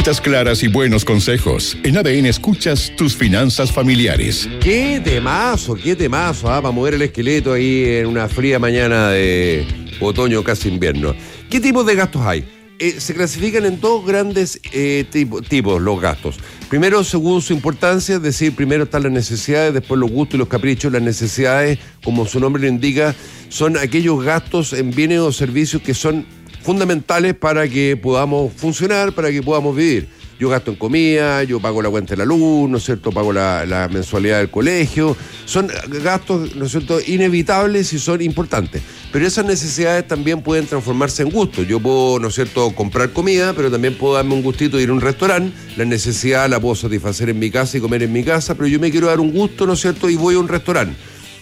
Cuentas claras y buenos consejos. En ADN escuchas tus finanzas familiares. Qué temazo, para mover el esqueleto ahí en una fría mañana de otoño, casi invierno. ¿Qué tipos de gastos hay? Se clasifican en dos grandes tipos los gastos. Primero, según su importancia, es decir, primero están las necesidades, después los gustos y los caprichos. Las necesidades, como su nombre lo indica, son aquellos gastos en bienes o servicios que son fundamentales para que podamos funcionar, para que podamos vivir. Yo gasto en comida, yo pago la cuenta de la luz, ¿no es cierto? Pago la mensualidad del colegio. Son gastos, ¿no es cierto?, inevitables y son importantes. Pero esas necesidades también pueden transformarse en gustos. Yo puedo, ¿no es cierto?, comprar comida, pero también puedo darme un gustito de ir a un restaurante. La necesidad la puedo satisfacer en mi casa y comer en mi casa, pero yo me quiero dar un gusto, ¿no es cierto?, y voy a un restaurante.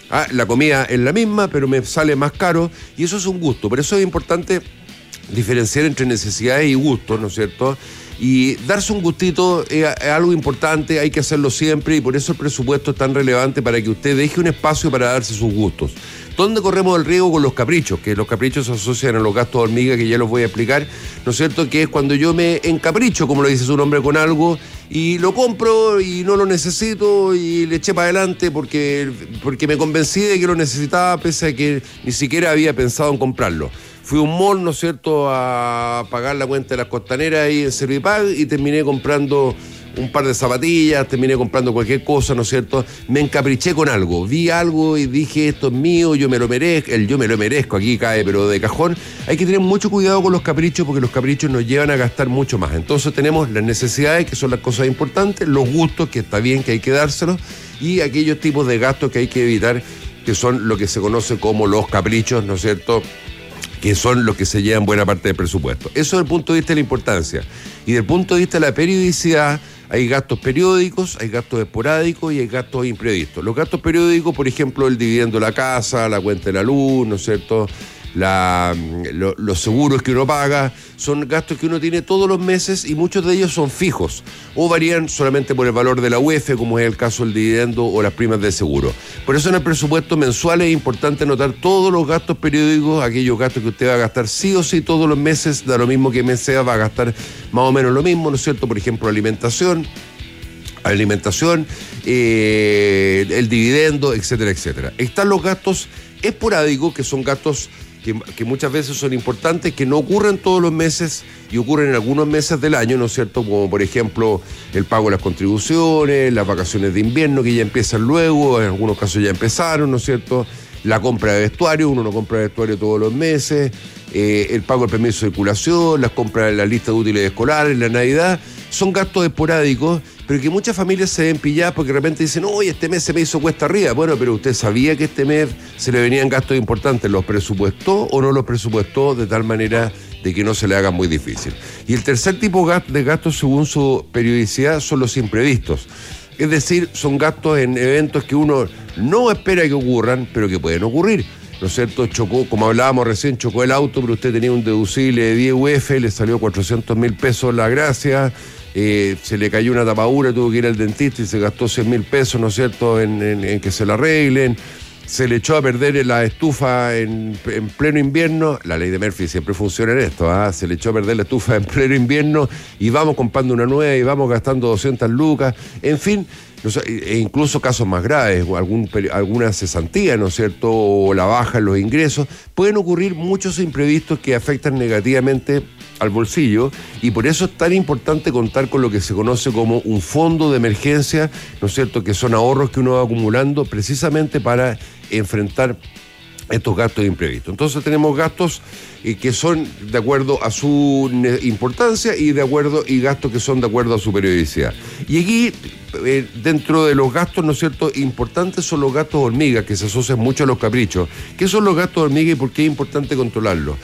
La comida es la misma, pero me sale más caro y eso es un gusto. Por eso es importante diferenciar entre necesidades y gustos, ¿no es cierto? Y darse un gustito es algo importante, hay que hacerlo siempre y por eso el presupuesto es tan relevante para que usted deje un espacio para darse sus gustos. ¿Dónde corremos el riesgo con los caprichos? Que los caprichos se asocian a los gastos hormiga, que ya los voy a explicar, ¿no es cierto? Que es cuando yo me encapricho, como lo dice su nombre, con algo y lo compro y no lo necesito y le eché para adelante porque me convencí de que lo necesitaba pese a que ni siquiera había pensado en comprarlo. Fui a un mall, ¿no es cierto?, a pagar la cuenta de las costaneras ahí en Servipag y terminé comprando un par de zapatillas, terminé comprando cualquier cosa, ¿no es cierto? Me encapriché con algo, vi algo y dije, esto es mío, yo me lo merezco, yo me lo merezco, aquí cae, pero de cajón. Hay que tener mucho cuidado con los caprichos porque los caprichos nos llevan a gastar mucho más. Entonces tenemos las necesidades, que son las cosas importantes, los gustos, que está bien, que hay que dárselos, y aquellos tipos de gastos que hay que evitar, que son lo que se conoce como los caprichos, ¿no es cierto?, que son los que se llevan buena parte del presupuesto. Eso desde el punto de vista de la importancia. Y desde el punto de vista de la periodicidad, hay gastos periódicos, hay gastos esporádicos y hay gastos imprevistos. Los gastos periódicos, por ejemplo, el dividendo de la casa, la cuenta de la luz, ¿no es cierto?, los seguros que uno paga, son gastos que uno tiene todos los meses y muchos de ellos son fijos o varían solamente por el valor de la UEF, como es el caso del dividendo o las primas de seguro. Por eso en el presupuesto mensual es importante anotar todos los gastos periódicos, aquellos gastos que usted va a gastar sí o sí todos los meses, da lo mismo que mes sea, va a gastar más o menos lo mismo, ¿no es cierto? Por ejemplo, alimentación, el dividendo, etcétera, etcétera. Están los gastos esporádicos, que son gastos que muchas veces son importantes, que no ocurren todos los meses y ocurren en algunos meses del año, ¿no es cierto? Como por ejemplo el pago de las contribuciones, las vacaciones de invierno que ya empiezan luego, en algunos casos ya empezaron, ¿no es cierto? La compra de vestuario, uno no compra vestuario todos los meses, el pago del permiso de circulación, las compras de la lista de útiles escolares, la Navidad, son gastos esporádicos, pero que muchas familias se ven pilladas porque de repente dicen, oye, este mes se me hizo cuesta arriba. Bueno, pero usted sabía que este mes se le venían gastos importantes, ¿los presupuestó o no los presupuestó de tal manera de que no se le haga muy difícil? Y el tercer tipo de gastos, según su periodicidad, son los imprevistos. Es decir, son gastos en eventos que uno no espera que ocurran, pero que pueden ocurrir. ¿No es cierto? Chocó, como hablábamos recién, chocó el auto, pero usted tenía un deducible de 10 UF, le salió 400.000 pesos la gracia, se le cayó una tapadura, tuvo que ir al dentista y se gastó 100.000 pesos, ¿no es cierto?, en que se la arreglen. Se le echó a perder la estufa en pleno invierno. La ley de Murphy siempre funciona en esto, ¿ah? Se le echó a perder la estufa en pleno invierno y vamos comprando una nueva y vamos gastando 200 lucas. En fin, e incluso casos más graves, o alguna cesantía, ¿no es cierto?, o la baja en los ingresos. Pueden ocurrir muchos imprevistos que afectan negativamente al bolsillo y por eso es tan importante contar con lo que se conoce como un fondo de emergencia, ¿no es cierto?, que son ahorros que uno va acumulando precisamente para enfrentar estos gastos imprevistos. Entonces tenemos gastos que son de acuerdo a su importancia y gastos que son de acuerdo a su periodicidad. Y aquí, dentro de los gastos, ¿no es cierto?, importantes son los gastos hormiga, que se asocian mucho a los caprichos. ¿Qué son los gastos hormiga y por qué es importante controlarlos?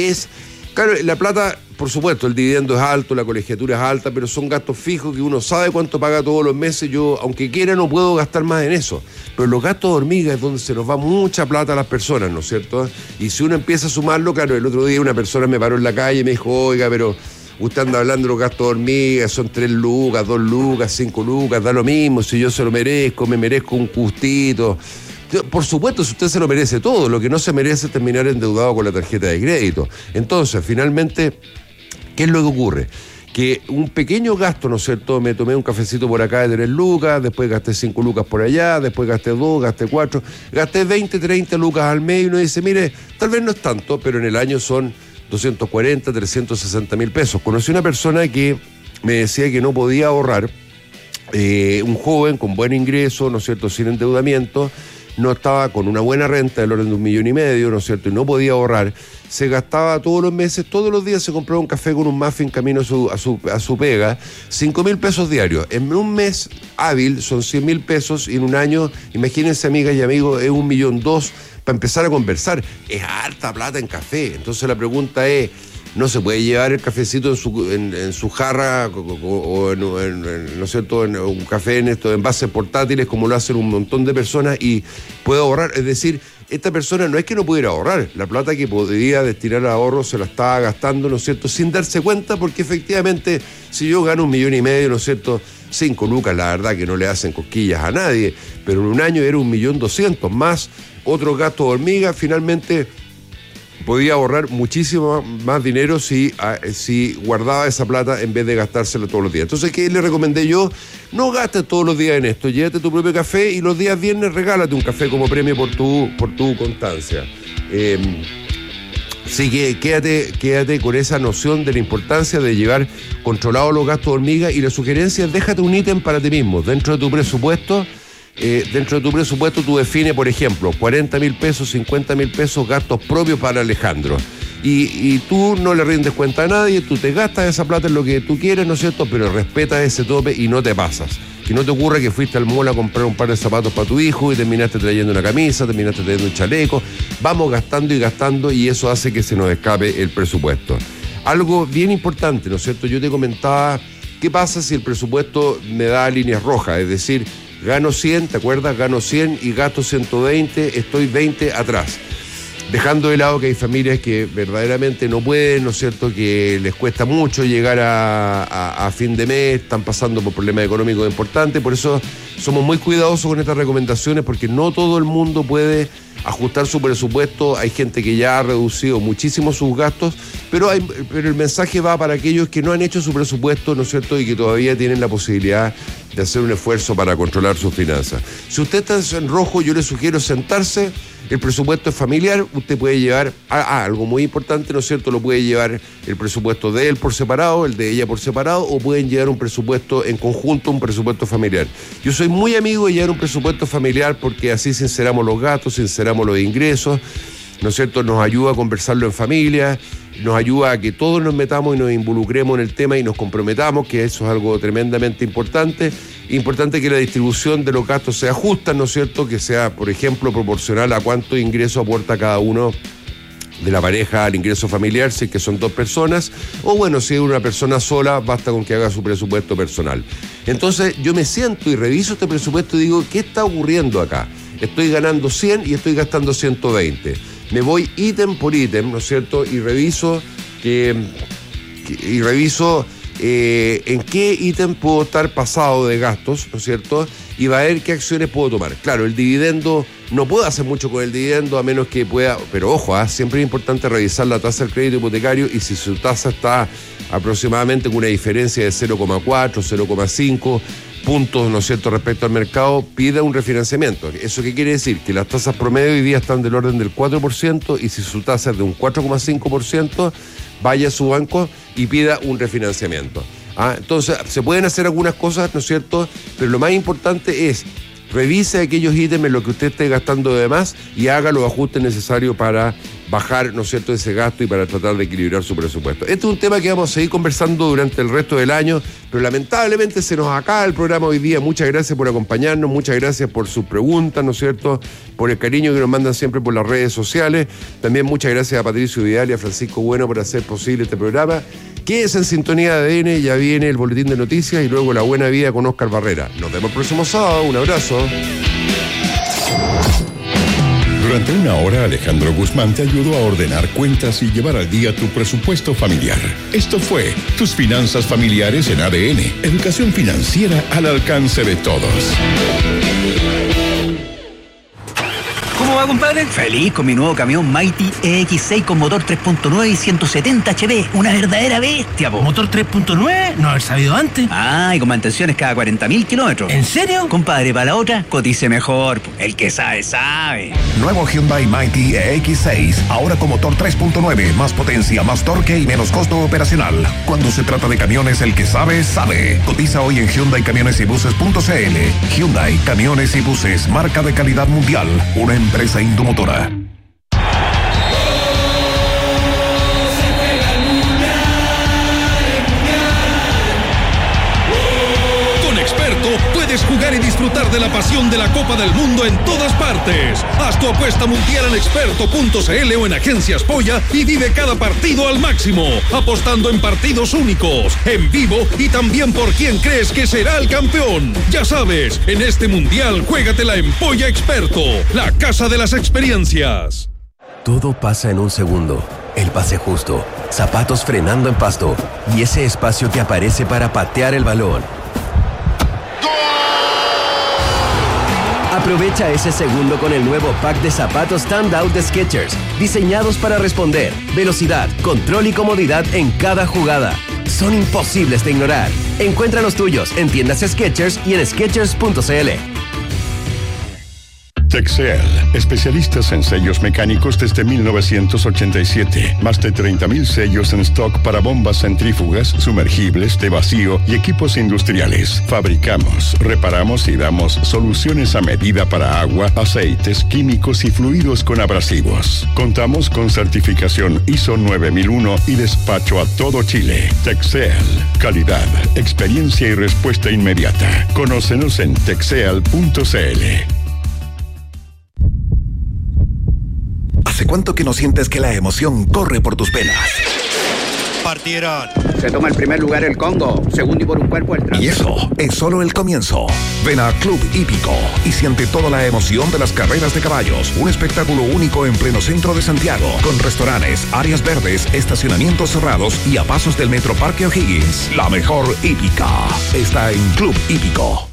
Claro, la plata, por supuesto, el dividendo es alto, la colegiatura es alta, pero son gastos fijos que uno sabe cuánto paga todos los meses. Yo, aunque quiera, no puedo gastar más en eso. Pero los gastos de hormiga es donde se nos va mucha plata a las personas, ¿no es cierto? Y si uno empieza a sumarlo, claro, el otro día una persona me paró en la calle y me dijo, oiga, pero usted anda hablando de los gastos de hormiga, son 3 lucas, 2 lucas, 5 lucas, da lo mismo, si yo se lo merezco, me merezco un gustito. Por supuesto, si usted se lo merece todo, lo que no se merece es terminar endeudado con la tarjeta de crédito. Entonces, finalmente, ¿qué es lo que ocurre? que un pequeño gasto, ¿no es cierto? Me tomé un cafecito por acá de 3 lucas, después gasté 5 lucas por allá, después gasté 2, gasté 4, gasté 20, 30 lucas al mes, y uno dice, mire, tal vez no es tanto, pero en el año son 240, 360 mil pesos. Conocí una persona que me decía que no podía ahorrar, un joven con buen ingreso, ¿no es cierto?, sin endeudamiento, no estaba con una buena renta del orden de 1,5 millones, ¿no es cierto?, y no podía ahorrar, se gastaba todos los meses, todos los días se compraba un café con un muffin camino a su pega, 5,000 pesos diarios. En un mes hábil son 100,000 pesos, y en un año, imagínense, amigas y amigos, es 1,2 millones para empezar a conversar. Es harta plata en café. Entonces la pregunta es, no se puede llevar el cafecito en su jarra o ¿no es cierto?, en un café en estos envases portátiles como lo hacen un montón de personas y puede ahorrar. Es decir, esta persona no es que no pudiera ahorrar, la plata que podría destinar a ahorro se la estaba gastando, ¿no es cierto?, sin darse cuenta, porque efectivamente si yo gano 1,5 millones, ¿no es cierto?, 5 lucas, la verdad que no le hacen cosquillas a nadie, pero en un año era 1,2 millones más otro gasto de hormiga. Finalmente podía ahorrar muchísimo más dinero si guardaba esa plata en vez de gastársela todos los días. Entonces, ¿qué le recomendé yo? No gastes todos los días en esto, llévate tu propio café y los días viernes regálate un café como premio por tu constancia. Así que quédate con esa noción de la importancia de llevar controlados los gastos de hormiga, y la sugerencia es déjate un ítem para ti mismo. Dentro de tu presupuesto tú defines, por ejemplo, 40,000 pesos, 50,000 pesos gastos propios para Alejandro. Y tú no le rindes cuenta a nadie, tú te gastas esa plata en lo que tú quieres, ¿no es cierto?, pero respeta ese tope y no te pasas. Que no te ocurra que fuiste al mall a comprar un par de zapatos para tu hijo y terminaste trayendo una camisa, terminaste trayendo un chaleco. Vamos gastando y gastando, y eso hace que se nos escape el presupuesto. Algo bien importante, ¿no es cierto? Yo te comentaba, ¿qué pasa si el presupuesto me da líneas rojas? Es decir, gano 100, ¿te acuerdas? Gano 100 y gasto 120, estoy 20 atrás. Dejando de lado que hay familias que verdaderamente no pueden, ¿no es cierto?, que les cuesta mucho llegar a fin de mes, están pasando por problemas económicos importantes. Por eso somos muy cuidadosos con estas recomendaciones, porque no todo el mundo puede ajustar su presupuesto. Hay gente que ya ha reducido muchísimo sus gastos, pero el mensaje va para aquellos que no han hecho su presupuesto, ¿no es cierto?, y que todavía tienen la posibilidad de hacer un esfuerzo para controlar sus finanzas. Si usted está en rojo, yo le sugiero sentarse. El presupuesto es familiar, usted puede llevar algo muy importante, ¿no es cierto?, lo puede llevar el presupuesto de él por separado, el de ella por separado, o pueden llevar un presupuesto en conjunto, un presupuesto familiar. Yo soy muy amigo de llevar un presupuesto familiar, porque así sinceramos los gastos, sinceramos los ingresos, ¿no es cierto?, nos ayuda a conversarlo en familia, nos ayuda a que todos nos metamos y nos involucremos en el tema y nos comprometamos, que eso es algo tremendamente importante. Importante que la distribución de los gastos sea justa, ¿no es cierto?, que sea, por ejemplo, proporcional a cuánto ingreso aporta cada uno de la pareja al ingreso familiar, si es que son 2 personas, o bueno, si es una persona sola, basta con que haga su presupuesto personal. Entonces yo me siento y reviso este presupuesto y digo, ¿qué está ocurriendo acá? Estoy ganando 100 y estoy gastando 120. Me voy ítem por ítem, ¿no es cierto?, y reviso en qué ítem puedo estar pasado de gastos, ¿no es cierto?, y va a ver qué acciones puedo tomar. Claro, el dividendo, no puedo hacer mucho con el dividendo a menos que pueda, pero ojo, siempre es importante revisar la tasa del crédito hipotecario, y si su tasa está aproximadamente con una diferencia de 0,4, 0,5 puntos, ¿no es cierto?, respecto al mercado, pida un refinanciamiento. ¿Eso qué quiere decir? Que las tasas promedio hoy día están del orden del 4%, y si su tasa es de un 4,5%, vaya a su banco y pida un refinanciamiento. Entonces, se pueden hacer algunas cosas, ¿no es cierto?, pero lo más importante es revise aquellos ítems en los que usted esté gastando de más y haga los ajustes necesarios para bajar, ¿no es cierto?, ese gasto y para tratar de equilibrar su presupuesto. Este es un tema que vamos a seguir conversando durante el resto del año, pero lamentablemente se nos acaba el programa hoy día. Muchas gracias por acompañarnos, muchas gracias por sus preguntas, ¿no es cierto?, por el cariño que nos mandan siempre por las redes sociales. También muchas gracias a Patricio Vidal y a Francisco Bueno por hacer posible este programa. Quédese en sintonía de ADN, ya viene el boletín de noticias y luego La Buena Vida con Oscar Barrera. Nos vemos el próximo sábado, un abrazo. Durante una hora, Alejandro Guzmán te ayudó a ordenar cuentas y llevar al día tu presupuesto familiar. Esto fue Tus Finanzas Familiares en ADN. Educación financiera al alcance de todos. ¿Cómo va, compadre? Feliz con mi nuevo camión Mighty EX6 con motor 3.9 y 170 HP. Una verdadera bestia, po. ¿Motor 3.9? No haber sabido antes. Ah, y con mantenciones cada 40.000 kilómetros. ¿En serio? Compadre, para la otra, cotice mejor, po. El que sabe, sabe. Nuevo Hyundai Mighty EX6, ahora con motor 3.9, más potencia, más torque y menos costo operacional. Cuando se trata de camiones, el que sabe, sabe. Cotiza hoy en HyundaiCamionesYbuses.cl. Hyundai Camiones y Buses, marca de calidad mundial, una empresa Indomotora. Con Experto puedes jugar y disfrutar de la pasión de la Copa del Mundo en todas partes. Haz tu apuesta mundial en experto.cl o en Agencias Polla y vive cada partido al máximo, apostando en partidos únicos, en vivo y también por quién crees que será el campeón. Ya sabes, en este mundial juégatela en Polla Experto, la casa de las experiencias. Todo pasa en un segundo. El pase justo, zapatos frenando en pasto y ese espacio que aparece para patear el balón. Aprovecha ese segundo con el nuevo pack de zapatos Standout de Skechers, diseñados para responder, velocidad, control y comodidad en cada jugada. Son imposibles de ignorar. Encuentra los tuyos en tiendas Skechers y en Skechers.cl. Texel, especialistas en sellos mecánicos desde 1987. Más de 30,000 sellos en stock para bombas centrífugas, sumergibles, de vacío y equipos industriales. Fabricamos, reparamos y damos soluciones a medida para agua, aceites, químicos y fluidos con abrasivos. Contamos con certificación ISO 9001 y despacho a todo Chile. Texel, calidad, experiencia y respuesta inmediata. Conócenos en texel.cl. ¿Hace cuánto que no sientes que la emoción corre por tus venas? Partieron. Se toma el primer lugar el Congo, segundo y por un cuerpo el Y eso es solo el comienzo. Ven a Club Hípico y siente toda la emoción de las carreras de caballos. Un espectáculo único en pleno centro de Santiago, con restaurantes, áreas verdes, estacionamientos cerrados y a pasos del Metro Parque O'Higgins. La mejor hípica está en Club Hípico.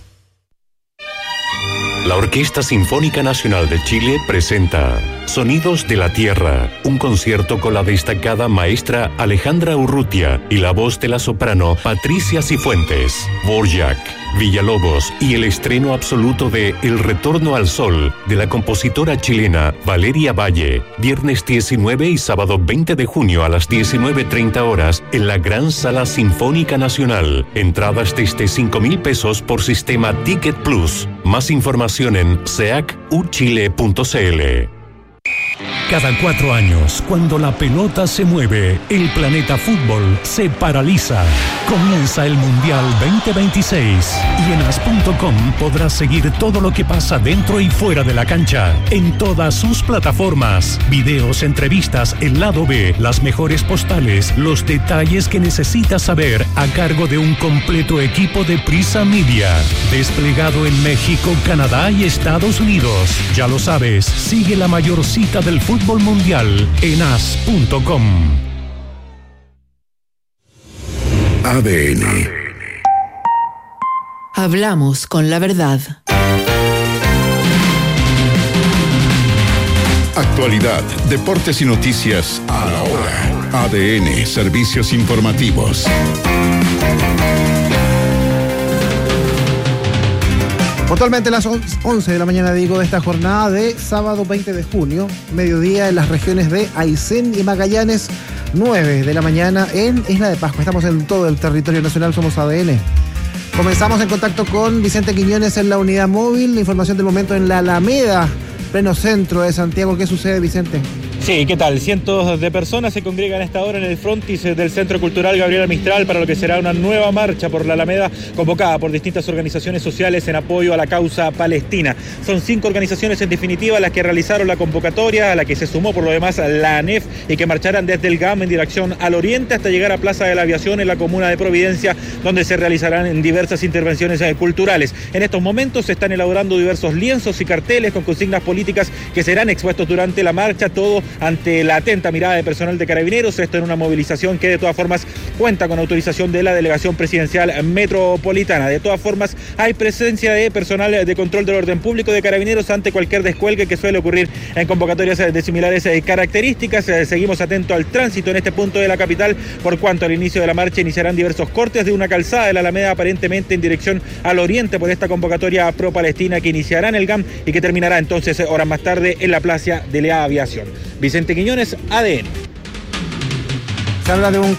La Orquesta Sinfónica Nacional de Chile presenta Sonidos de la Tierra, un concierto con la destacada maestra Alejandra Urrutia y la voz de la soprano Patricia Cifuentes, Dvorak, Villalobos y el estreno absoluto de El Retorno al Sol de la compositora chilena Valeria Valle, viernes 19 y sábado 20 de junio a las 19:30 horas en la Gran Sala Sinfónica Nacional. Entradas desde 5,000 pesos por sistema Ticket Plus. Más información en seacuchile.cl. Cada 4 años, cuando la pelota se mueve, el planeta fútbol se paraliza. Comienza el Mundial 2026 y en as.com podrás seguir todo lo que pasa dentro y fuera de la cancha, en todas sus plataformas. Videos, entrevistas, el lado B, las mejores postales, los detalles que necesitas saber a cargo de un completo equipo de Prisa Media, desplegado en México, Canadá y Estados Unidos. Ya lo sabes, sigue la mayor cita del fútbol mundial en as.com. ADN. Hablamos con la verdad. Actualidad, deportes y noticias a la hora. ADN, servicios informativos. Puntualmente las 11 de la mañana, de esta jornada de sábado 20 de junio, mediodía en las regiones de Aysén y Magallanes, 9 de la mañana en Isla de Pascua. Estamos en todo el territorio nacional, somos ADN. Comenzamos en contacto con Vicente Quiñones en la unidad móvil, la información del momento en la Alameda, pleno centro de Santiago. ¿Qué sucede, Vicente? Sí, ¿qué tal? Cientos de personas se congregan a esta hora en el frontis del Centro Cultural Gabriela Mistral para lo que será una nueva marcha por la Alameda convocada por distintas organizaciones sociales en apoyo a la causa palestina. Son 5 organizaciones en definitiva las que realizaron la convocatoria, a la que se sumó por lo demás la ANEF, y que marcharán desde el GAM en dirección al oriente hasta llegar a Plaza de la Aviación en la comuna de Providencia, donde se realizarán diversas intervenciones culturales. En estos momentos se están elaborando diversos lienzos y carteles con consignas políticas que serán expuestos durante la marcha, todo ante la atenta mirada de personal de Carabineros. Esto en una movilización que de todas formas cuenta con autorización de la Delegación Presidencial Metropolitana. De todas formas, hay presencia de personal de control del orden público de Carabineros ante cualquier descuelgue que suele ocurrir en convocatorias de similares características. Seguimos atentos al tránsito en este punto de la capital, por cuanto al inicio de la marcha iniciarán diversos cortes de una calzada de la Alameda aparentemente en dirección al oriente por esta convocatoria pro-palestina que iniciará en el GAM y que terminará entonces horas más tarde en la Plaza de la Aviación. Vicente Quiñones, ADN. Se habla de un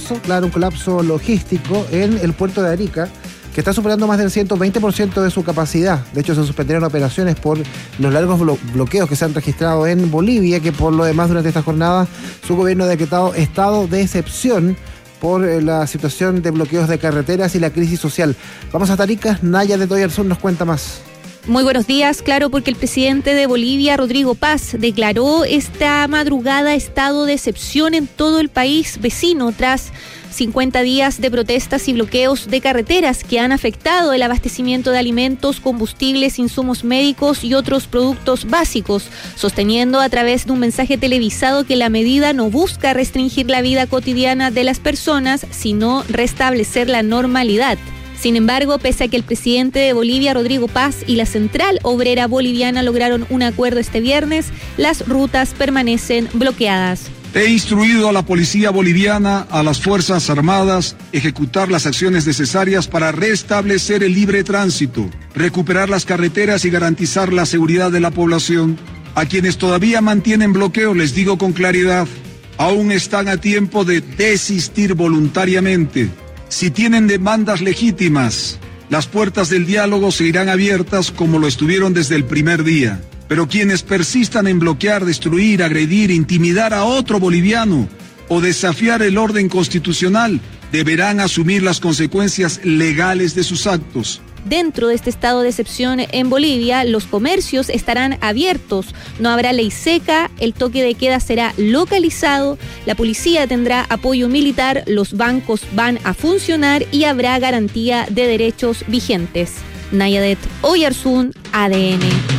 colapso logístico en el puerto de Arica, que está superando más del 120% de su capacidad. De hecho, se suspendieron operaciones por los largos bloqueos que se han registrado en Bolivia, que por lo demás durante esta jornada su gobierno ha decretado estado de excepción por la situación de bloqueos de carreteras y la crisis social. Vamos a Arica, Naya de Toyer Sur nos cuenta más. Muy buenos días, claro, porque el presidente de Bolivia, Rodrigo Paz, declaró esta madrugada estado de excepción en todo el país vecino tras 50 días de protestas y bloqueos de carreteras que han afectado el abastecimiento de alimentos, combustibles, insumos médicos y otros productos básicos, sosteniendo a través de un mensaje televisado que la medida no busca restringir la vida cotidiana de las personas, sino restablecer la normalidad. Sin embargo, pese a que el presidente de Bolivia, Rodrigo Paz, y la Central Obrera Boliviana lograron un acuerdo este viernes, las rutas permanecen bloqueadas. He instruido a la policía boliviana, a las Fuerzas Armadas, ejecutar las acciones necesarias para restablecer el libre tránsito, recuperar las carreteras y garantizar la seguridad de la población. A quienes todavía mantienen bloqueo les digo con claridad, aún están a tiempo de desistir voluntariamente. Si tienen demandas legítimas, las puertas del diálogo seguirán abiertas como lo estuvieron desde el primer día. Pero quienes persistan en bloquear, destruir, agredir, intimidar a otro boliviano o desafiar el orden constitucional, deberán asumir las consecuencias legales de sus actos. Dentro de este estado de excepción en Bolivia, los comercios estarán abiertos, no habrá ley seca, el toque de queda será localizado, la policía tendrá apoyo militar, los bancos van a funcionar y habrá garantía de derechos vigentes. Nayadet Oyarzún, ADN.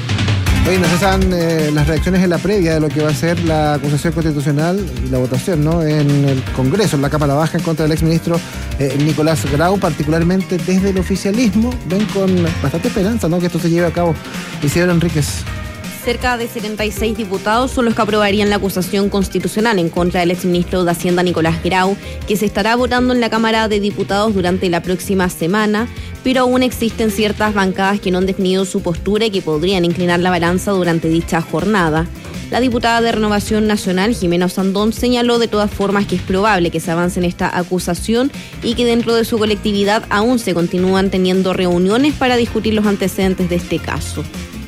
Hoy nos cesan las reacciones en la previa de lo que va a ser la acusación constitucional y la votación, ¿no?, en el Congreso, en la Cámara Baja, en contra del exministro Nicolás Grau, particularmente desde el oficialismo. Ven con bastante esperanza, ¿no?, que esto se lleve a cabo. Isidro Enríquez. Cerca de 76 diputados son los que aprobarían la acusación constitucional en contra del exministro de Hacienda Nicolás Grau, que se estará votando en la Cámara de Diputados durante la próxima semana, pero aún existen ciertas bancadas que no han definido su postura y que podrían inclinar la balanza durante dicha jornada. La diputada de Renovación Nacional, Jimena Osandón, señaló de todas formas que es probable que se avance en esta acusación y que dentro de su colectividad aún se continúan teniendo reuniones para discutir los antecedentes de este caso.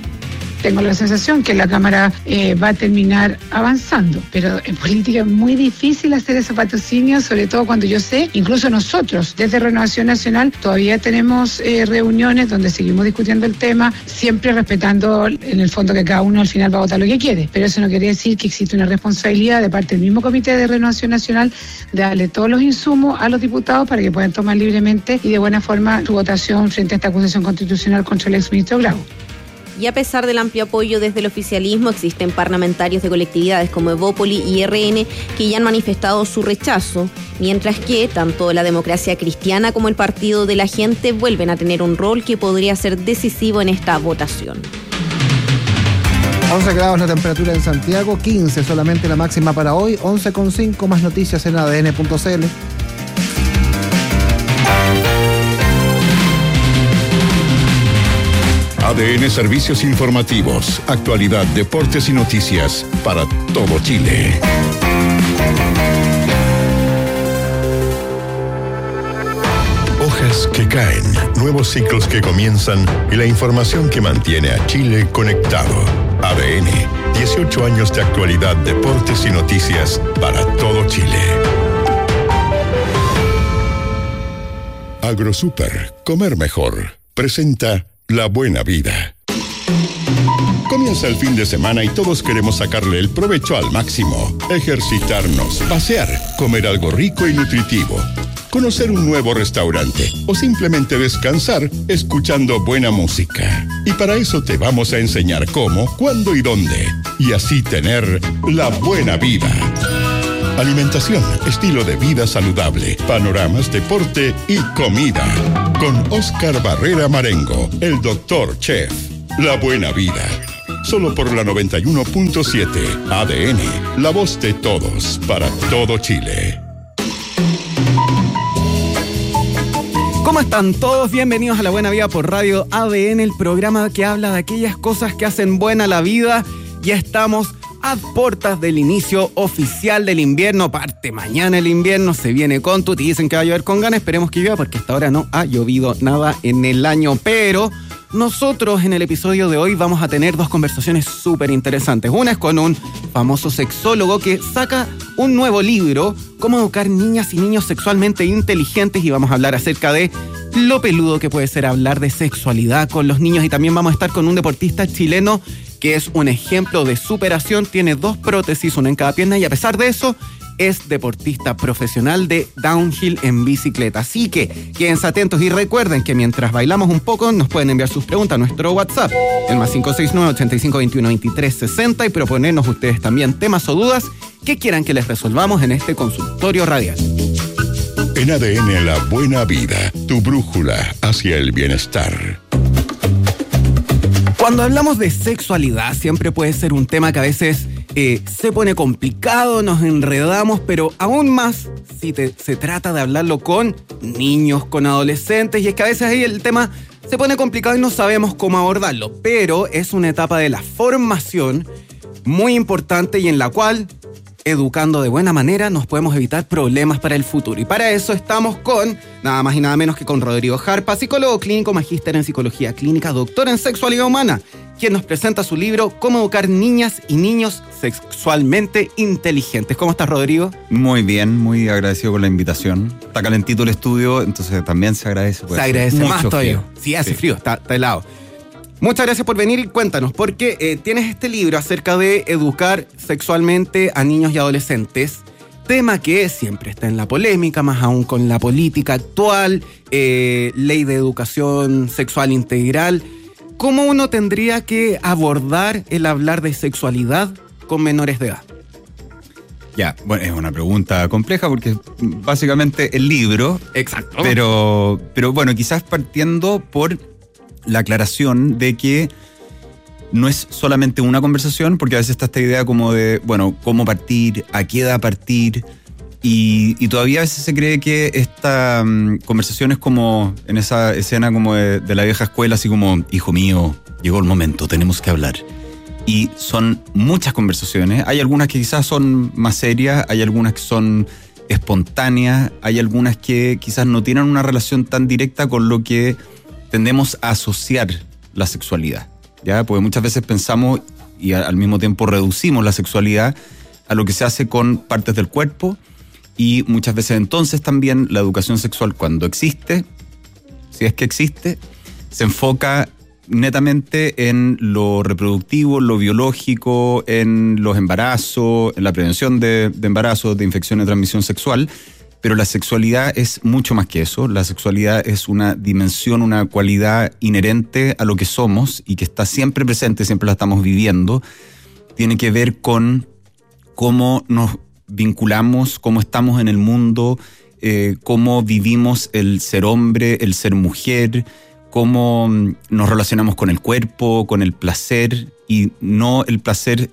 Tengo la sensación que la Cámara va a terminar avanzando, pero en política es muy difícil hacer ese patrocinio, sobre todo cuando yo sé, incluso nosotros desde Renovación Nacional todavía tenemos reuniones donde seguimos discutiendo el tema, siempre respetando en el fondo que cada uno al final va a votar lo que quiere, pero eso no quiere decir que existe una responsabilidad de parte del mismo Comité de Renovación Nacional de darle todos los insumos a los diputados para que puedan tomar libremente y de buena forma su votación frente a esta acusación constitucional contra el exministro Grau. Y a pesar del amplio apoyo desde el oficialismo, existen parlamentarios de colectividades como Evópoli y RN que ya han manifestado su rechazo, mientras que tanto la Democracia Cristiana como el Partido de la Gente vuelven a tener un rol que podría ser decisivo en esta votación. 11 grados la temperatura en Santiago, 15 solamente la máxima para hoy, 11,5 más noticias en adn.cl. ADN Servicios Informativos, actualidad, deportes y noticias para todo Chile. Hojas que caen, nuevos ciclos que comienzan y la información que mantiene a Chile conectado. ADN, 18 años de actualidad, deportes y noticias para todo Chile. AgroSuper, comer mejor, presenta La Buena Vida. Comienza el fin de semana y todos queremos sacarle el provecho al máximo. Ejercitarnos, pasear, comer algo rico y nutritivo. conocer un nuevo restaurante o simplemente descansar escuchando buena música. Y para eso te vamos a enseñar cómo, cuándo y dónde. Y así tener la buena vida. Alimentación, estilo de vida saludable, panoramas, deporte y comida. Con Oscar Barrera Marengo, el Dr. Chef. La buena vida. Solo por la 91.7 ADN, la voz de todos, para todo Chile. ¿Cómo están todos? Bienvenidos a La Buena Vida por Radio ADN, el programa que habla de aquellas cosas que hacen buena la vida. Ya estamos a puertas del inicio oficial del invierno. Parte mañana el invierno, se viene con tutti. Dicen que va a llover con ganas, esperemos que llueva porque hasta ahora no ha llovido nada en el año. Pero nosotros en el episodio de hoy vamos a tener dos conversaciones súper interesantes. Una es con un famoso sexólogo que saca un nuevo libro, Cómo educar niñas y niños sexualmente inteligentes, y vamos a hablar acerca de lo peludo que puede ser hablar de sexualidad con los niños. Y también vamos a estar con un deportista chileno que es un ejemplo de superación, tiene 2 prótesis, una en cada pierna, y a pesar de eso es deportista profesional de downhill en bicicleta. Así que quédense atentos y recuerden que mientras bailamos un poco nos pueden enviar sus preguntas a nuestro WhatsApp, el más 569-8521-2360, y proponernos ustedes también temas o dudas que quieran que les resolvamos en este consultorio radial. En ADN La Buena Vida, tu brújula hacia el bienestar. Cuando hablamos de sexualidad siempre puede ser un tema que a veces se pone complicado, nos enredamos, pero aún más si se trata de hablarlo con niños, con adolescentes, y es que a veces ahí el tema se pone complicado y no sabemos cómo abordarlo, pero es una etapa de la formación muy importante y en la cual, educando de buena manera, nos podemos evitar problemas para el futuro. Y para eso estamos con nada más y nada menos que con Rodrigo Jarpa, psicólogo clínico, magíster en psicología clínica, doctor en sexualidad humana, quien nos presenta su libro Cómo educar niñas y niños sexualmente inteligentes. ¿Cómo estás, Rodrigo? Muy bien, muy agradecido por la invitación. Está calentito el estudio, entonces también se agradece. Se agradece más todavía. Sí, hace frío, está helado. Muchas gracias por venir y cuéntanos, porque tienes este libro acerca de educar sexualmente a niños y adolescentes, tema que siempre está en la polémica, más aún con la política actual, ley de educación sexual integral. ¿Cómo uno tendría que abordar el hablar de sexualidad con menores de edad? Ya, bueno, es una pregunta compleja porque básicamente el libro. Exacto. Pero bueno, quizás partiendo por la aclaración de que no es solamente una conversación, porque a veces está esta idea como de, bueno, cómo partir, a qué edad partir, y todavía a veces se cree que esta conversación es como en esa escena como de la vieja escuela, así como, hijo mío, llegó el momento, tenemos que hablar. Y son muchas conversaciones, hay algunas que quizás son más serias, hay algunas que son espontáneas, hay algunas que quizás no tienen una relación tan directa con lo que tendemos a asociar la sexualidad, ¿ya? Porque muchas veces pensamos y al mismo tiempo reducimos la sexualidad a lo que se hace con partes del cuerpo, y muchas veces entonces también la educación sexual, cuando existe, si es que existe, se enfoca netamente en lo reproductivo, lo biológico, en los embarazos, en la prevención de embarazos, de infecciones de transmisión sexual. Pero la sexualidad es mucho más que eso. La sexualidad es una dimensión, una cualidad inherente a lo que somos y que está siempre presente, siempre la estamos viviendo. Tiene que ver con cómo nos vinculamos, cómo estamos en el mundo, cómo vivimos el ser hombre, el ser mujer, cómo nos relacionamos con el cuerpo, con el placer, y no el placer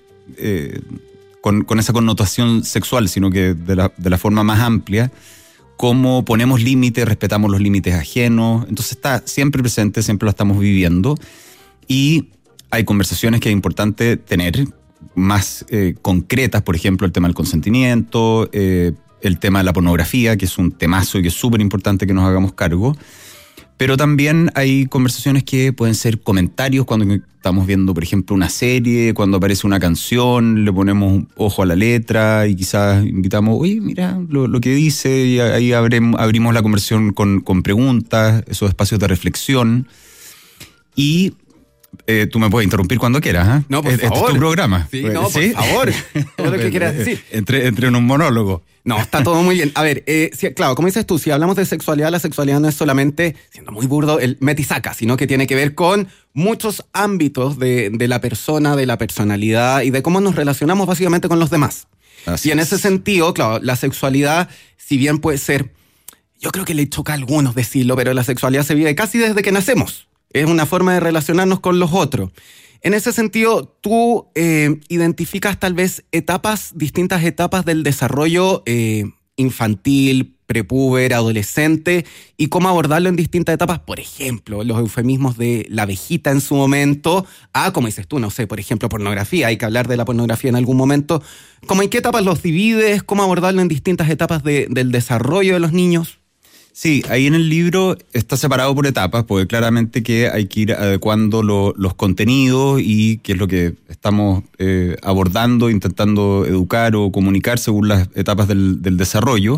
con esa connotación sexual, sino que de la forma más amplia, cómo ponemos límites, respetamos los límites ajenos. Entonces está siempre presente, siempre lo estamos viviendo, y hay conversaciones que es importante tener más concretas, por ejemplo, el tema del consentimiento, el tema de la pornografía, que es un temazo y que es súper importante que nos hagamos cargo. Pero también hay conversaciones que pueden ser comentarios cuando estamos viendo, por ejemplo, una serie, cuando aparece una canción, le ponemos un ojo a la letra y quizás invitamos, oye, mira lo que dice, y ahí abrimos la conversación con preguntas, esos espacios de reflexión. Y tú me puedes interrumpir cuando quieras, ¿eh? No, por favor. Este es tu programa. Sí, no, ¿sí? Por favor. Todo lo que quieras decir. Entre un monólogo. No, está todo muy bien. A ver, claro, como dices tú, si hablamos de sexualidad, la sexualidad no es solamente, siendo muy burdo, el metisaca, sino que tiene que ver con muchos ámbitos de la persona, de la personalidad y de cómo nos relacionamos básicamente con los demás. Y en ese sentido, claro, la sexualidad, si bien puede ser, yo creo que le choca a algunos decirlo, pero la sexualidad se vive casi desde que nacemos. Es una forma de relacionarnos con los otros. En ese sentido, tú identificas tal vez distintas etapas del desarrollo infantil, prepúber, adolescente, y cómo abordarlo en distintas etapas. Por ejemplo, los eufemismos de la abejita en su momento, como dices tú, no sé, por ejemplo, pornografía. Hay que hablar de la pornografía en algún momento. ¿Cómo en qué etapas los divides? ¿Cómo abordarlo en distintas etapas del desarrollo de los niños? Sí, ahí en el libro está separado por etapas, porque claramente que hay que ir adecuando los contenidos y qué es lo que estamos abordando, intentando educar o comunicar según las etapas del desarrollo.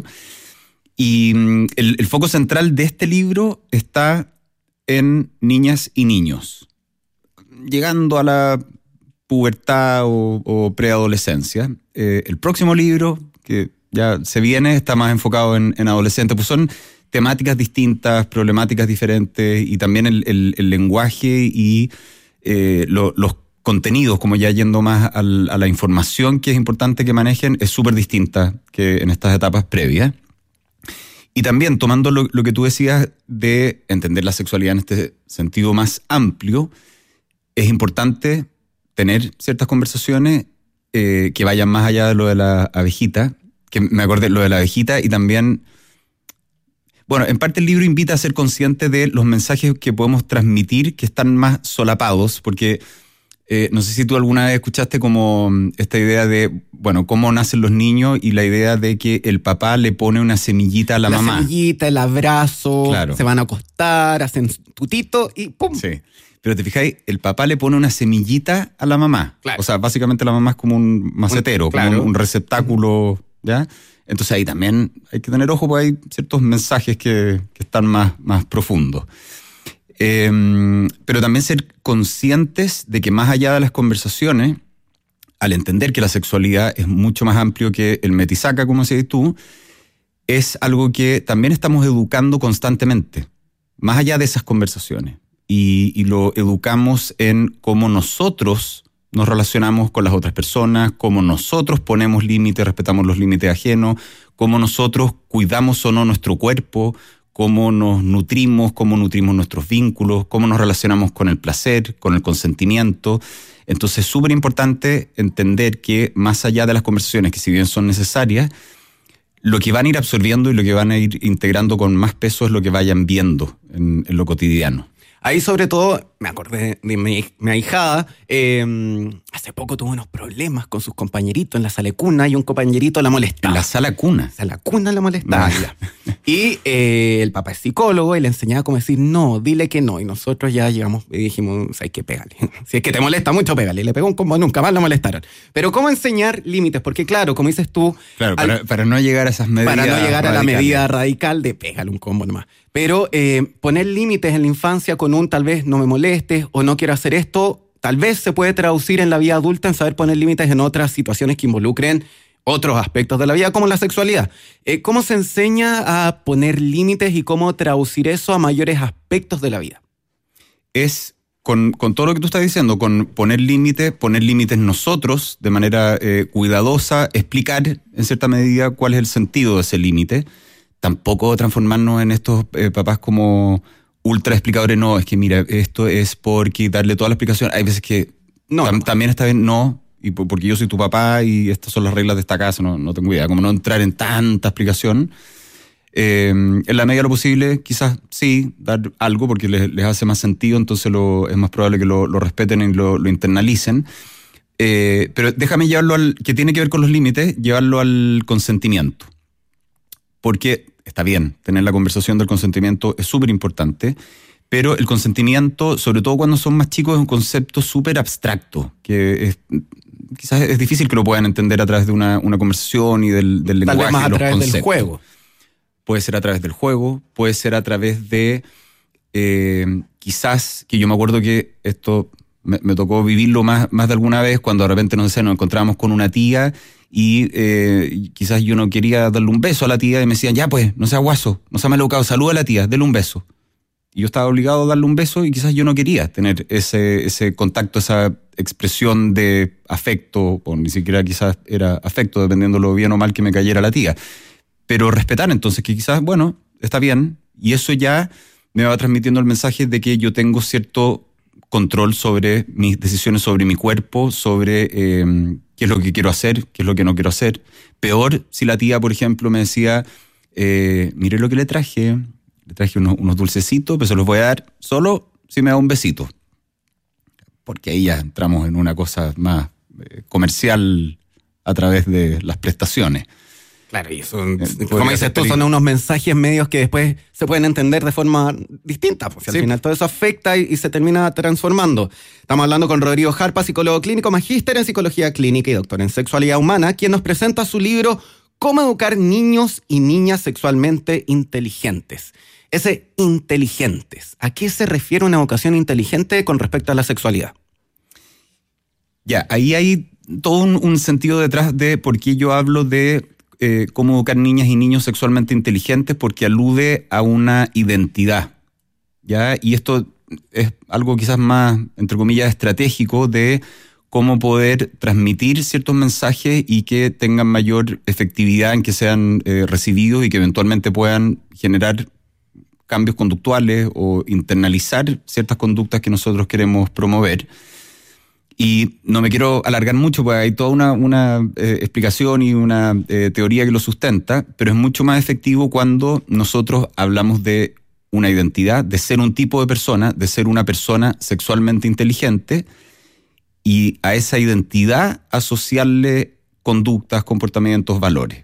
Y el foco central de este libro está en niñas y niños, llegando a la pubertad o preadolescencia. El próximo libro, que ya se viene, está más enfocado en adolescentes, pues son temáticas distintas, problemáticas diferentes y también el lenguaje y los contenidos, como ya yendo más a la información que es importante que manejen, es súper distinta que en estas etapas previas. Y también tomando lo que tú decías de entender la sexualidad en este sentido más amplio, es importante tener ciertas conversaciones que vayan más allá de lo de la abejita, que me acordé lo de la abejita y también... Bueno, en parte el libro invita a ser consciente de los mensajes que podemos transmitir que están más solapados, porque no sé si tú alguna vez escuchaste como esta idea de, bueno, cómo nacen los niños y la idea de que el papá le pone una semillita a la mamá. La semillita, el abrazo, claro. Se van a acostar, hacen tutito y ¡pum! Sí, pero te fijáis, el papá le pone una semillita a la mamá. Claro. O sea, básicamente la mamá es como un macetero, claro. como un receptáculo, ¿ya? Entonces ahí también hay que tener ojo, porque hay ciertos mensajes que están más profundos. Pero también ser conscientes de que más allá de las conversaciones, al entender que la sexualidad es mucho más amplio que el metisaca, como decías tú, es algo que también estamos educando constantemente, más allá de esas conversaciones. Y lo educamos en cómo nosotros nos relacionamos con las otras personas, cómo nosotros ponemos límites, respetamos los límites ajenos, cómo nosotros cuidamos o no nuestro cuerpo, cómo nos nutrimos, cómo nutrimos nuestros vínculos, cómo nos relacionamos con el placer, con el consentimiento. Entonces es súper importante entender que más allá de las conversaciones, que si bien son necesarias, lo que van a ir absorbiendo y lo que van a ir integrando con más peso es lo que vayan viendo en lo cotidiano. Ahí sobre todo, me acordé de mi ahijada, hace poco tuvo unos problemas con sus compañeritos en la sala de cuna y un compañerito la molestaba. ¿En la sala cuna? Sala cuna la molestaba. Y el papá es psicólogo y le enseñaba cómo decir no, dile que no. Y nosotros ya llegamos y dijimos, hay que pegarle. Si es que te molesta mucho, pégale. Y le pegó un combo, nunca más lo molestaron. Pero ¿cómo enseñar límites? Porque claro, como dices tú... Claro, para no llegar a esas medidas para no llegar radicales. A la medida radical de pégale un combo nomás. Pero poner límites en la infancia con un tal vez no me molestes o no quiero hacer esto, tal vez se puede traducir en la vida adulta en saber poner límites en otras situaciones que involucren otros aspectos de la vida, como la sexualidad. ¿Cómo se enseña a poner límites y cómo traducir eso a mayores aspectos de la vida? Es con todo lo que tú estás diciendo, con poner límites nosotros de manera cuidadosa, explicar en cierta medida cuál es el sentido de ese límite. Tampoco transformarnos en estos papás como ultra explicadores. No, es que mira, esto es porque darle toda la explicación. Hay veces que también está bien, no, y porque yo soy tu papá y estas son las reglas de esta casa, no tengo idea. Como no entrar en tanta explicación. En la medida de lo posible, quizás sí, dar algo porque les hace más sentido, entonces es más probable que lo respeten y lo internalicen. Pero déjame llevarlo que tiene que ver con los límites, llevarlo al consentimiento. Porque está bien, tener la conversación del consentimiento es súper importante, pero el consentimiento, sobre todo cuando son más chicos, es un concepto súper abstracto, que quizás es difícil que lo puedan entender a través de una conversación y del lenguaje. Tal vez más a través conceptos. del juego. Puede ser a través del juego, puede ser a través de, quizás, que yo me acuerdo que esto me tocó vivirlo más de alguna vez cuando de repente, no sé, nos encontrábamos con una tía y quizás yo no quería darle un beso a la tía y me decían, ya pues, no sea guaso, no sea maleducado, saluda a la tía, dele un beso. Y yo estaba obligado a darle un beso y quizás yo no quería tener ese contacto, esa expresión de afecto, o ni siquiera quizás era afecto, dependiendo lo bien o mal que me cayera la tía. Pero respetar entonces que quizás, bueno, está bien, y eso ya me va transmitiendo el mensaje de que yo tengo cierto control sobre mis decisiones, sobre mi cuerpo, sobre qué es lo que quiero hacer, qué es lo que no quiero hacer. Peor si la tía, por ejemplo, me decía, mire lo que le traje unos dulcecitos, pero se los voy a dar solo si me da un besito. Porque ahí ya entramos en una cosa más comercial a través de las prestaciones. Claro, y eso, como dices tú, son unos mensajes medios que después se pueden entender de forma distinta, porque al final todo eso afecta y se termina transformando. Estamos hablando con Rodrigo Jarpa, psicólogo clínico, magíster en psicología clínica y doctor en sexualidad humana, quien nos presenta su libro Cómo educar niños y niñas sexualmente inteligentes. Ese inteligentes, ¿a qué se refiere una educación inteligente con respecto a la sexualidad? Ya, ahí hay todo un sentido detrás de por qué yo hablo de cómo educar niñas y niños sexualmente inteligentes, porque alude a una identidad, ¿ya? Y esto es algo quizás más, entre comillas, estratégico de cómo poder transmitir ciertos mensajes y que tengan mayor efectividad en que sean recibidos y que eventualmente puedan generar cambios conductuales o internalizar ciertas conductas que nosotros queremos promover. Y no me quiero alargar mucho, porque hay toda una explicación y una teoría que lo sustenta, pero es mucho más efectivo cuando nosotros hablamos de una identidad, de ser un tipo de persona, de ser una persona sexualmente inteligente, y a esa identidad asociarle conductas, comportamientos, valores.